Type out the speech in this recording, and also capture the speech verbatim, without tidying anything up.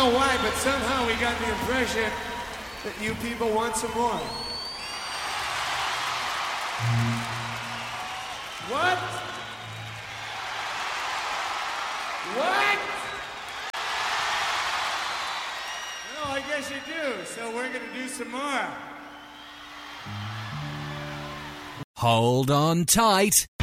know why, but somehow we got the impression that you people want some more. What? What? No, I guess you do, so we're gonna do some more. Hold on tight.